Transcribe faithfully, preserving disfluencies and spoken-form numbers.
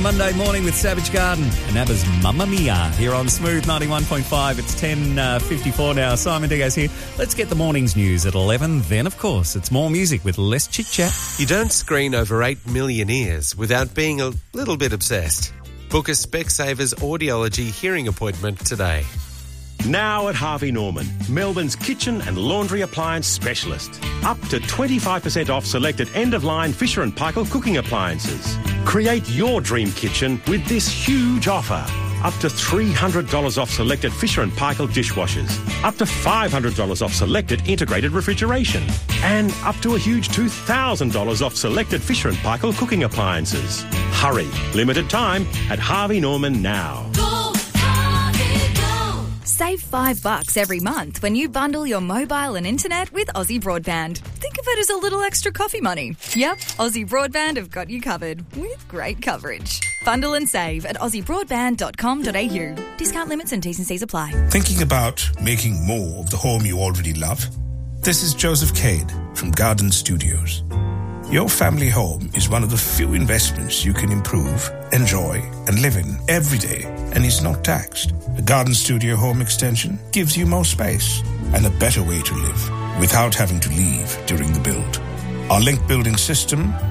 Monday morning with Savage Garden and ABBA's Mamma Mia here on Smooth ninety-one point five. It's ten fifty-four now. Simon Diaz here. Let's get the morning's news at eleven. Then, of course, it's more music with less chit-chat. You don't screen over eight million ears without being a little bit obsessed. Book a Specsavers audiology hearing appointment today. Now at Harvey Norman, Melbourne's kitchen and laundry appliance specialist. Up to twenty-five percent off selected end-of-line Fisher and Paykel cooking appliances. Create your dream kitchen with this huge offer. Up to three hundred dollars off selected Fisher and Paykel dishwashers. Up to five hundred dollars off selected integrated refrigeration. And up to a huge two thousand dollars off selected Fisher and Paykel cooking appliances. Hurry. Limited time at Harvey Norman now. Save five bucks every month when you bundle your mobile and internet with Aussie Broadband. Think of it as a little extra coffee money. Yep, Aussie Broadband have got you covered with great coverage. Bundle and save at aussie broadband dot com dot a u. Discount limits and T's and C's apply. Thinking about making more of the home you already love? This is Joseph Cade from Garden Studios. Your family home is one of the few investments you can improve, enjoy, and live in every day, and is not taxed. A Garden Studio home extension gives you more space and a better way to live without having to leave during the build. Our link building system